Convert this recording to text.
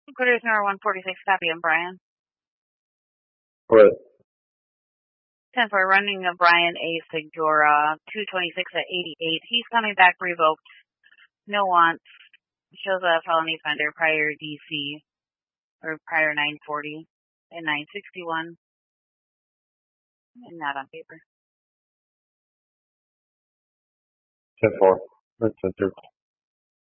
Prisoner 146, copy, and Brian. What? 10 for running of Brian A. Segura, 226 at 88. He's coming back revoked. No wants. Shows a felony offender, prior DC, or prior 940 and 961, and not on paper. 10-4. That's entered.